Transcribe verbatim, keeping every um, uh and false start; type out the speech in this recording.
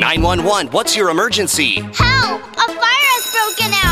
nine one one, what's your emergency? Help! A fire has broken out!